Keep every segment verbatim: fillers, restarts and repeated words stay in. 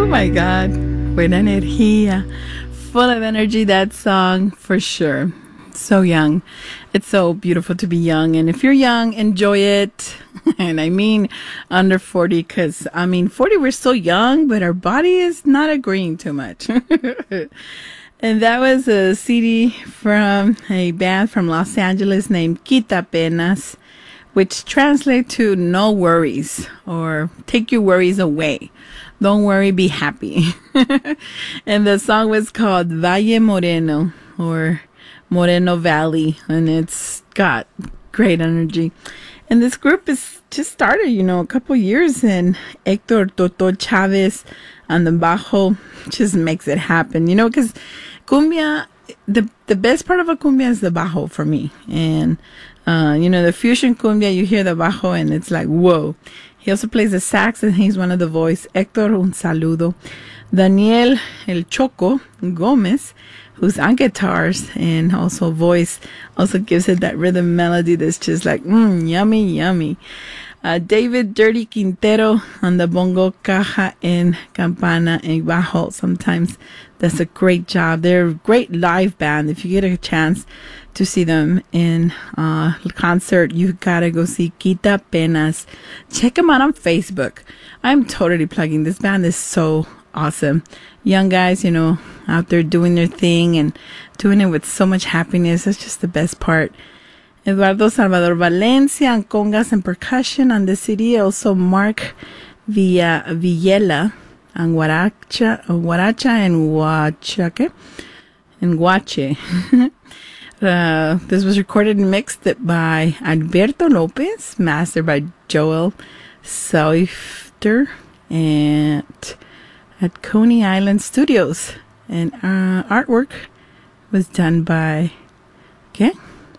my God. Buena energía. Full of energy, that song, for sure. So young. It's so beautiful to be young. And if you're young, enjoy it. And I mean under forty, because, I mean, forty, we're so young, but our body is not agreeing too much. And that was a C D from a band from Los Angeles named Quita Penas, which translates to no worries, or take your worries away. Don't worry, be happy. And the song was called Valle Moreno, or Moreno Valley, and it's got great energy. And this group is just started, you know, a couple years, and Hector Toto Chavez on the bajo just makes it happen, you know, because cumbia, the the best part of a cumbia is the bajo for me. And, uh, you know, the fusion cumbia, you hear the bajo and it's like, whoa. He also plays the sax, and he's one of the voice. Hector, un saludo. Daniel El Choco Gomez, who's on guitars and also voice, also gives it that rhythm melody that's just like, mmm, yummy, yummy. Uh, David Dirty Quintero on the bongo, caja, and campana, and bajo. Sometimes does a great job. They're a great live band. If you get a chance to see them in uh concert, you gotta go see Quita Penas. Check them out on Facebook. I'm totally plugging. This band is so awesome. Young guys, you know, out there doing their thing and doing it with so much happiness. That's just the best part. Eduardo Salvador Valencia on congas and percussion on the C D. Also Mark Villa, Villela on guaracha, guaracha and huachaque, and guache. uh, this was recorded and mixed by Alberto Lopez, mastered by Joel Soifter, and at Coney Island Studios. And uh, artwork was done by, okay,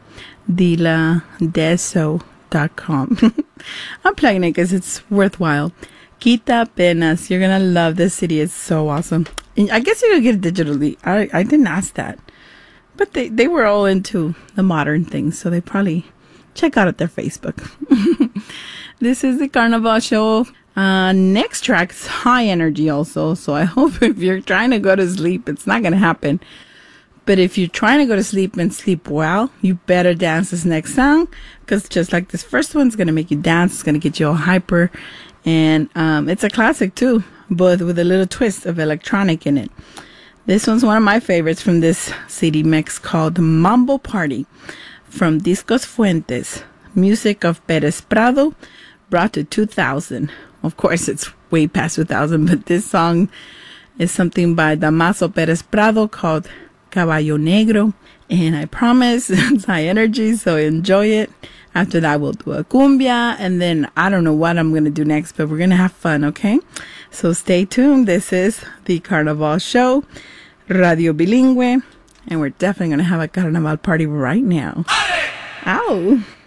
dila deso dot com. I'm plugging it because it's worthwhile. Quita Penas. You're going to love this city. It's so awesome. And I guess you could get it digitally. I, I didn't ask that. But they, they were all into the modern things, so they probably check out at their Facebook. This is the Carnival Show. Uh, next track is high energy also, so I hope if you're trying to go to sleep, it's not going to happen. But if you're trying to go to sleep and sleep well, you better dance this next song, because just like this first one's going to make you dance, it's going to get you all hyper. And um, it's a classic too, but with a little twist of electronic in it. This one's one of my favorites from this C D mix, called Mambo Party from Discos Fuentes. Music of Perez Prado, brought to two thousand. Of course, it's way past two thousand, but this song is something by Damaso Perez Prado called Caballo Negro. And I promise it's high energy, so enjoy it. After that, we'll do a cumbia, and then I don't know what I'm going to do next, but we're going to have fun, okay? So stay tuned. This is the Carnival Show, Radio Bilingüe, and we're definitely going to have a Carnival party right now. Ow!